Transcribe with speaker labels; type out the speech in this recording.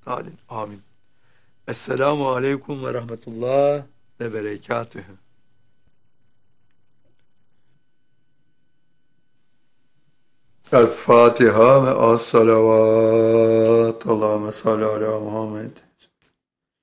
Speaker 1: halin. Amin. Esselamu aleyküm ve rahmetullah ve berekatühü. El Fatiha ve as-salavat. Allahümme salli ala Muhammed.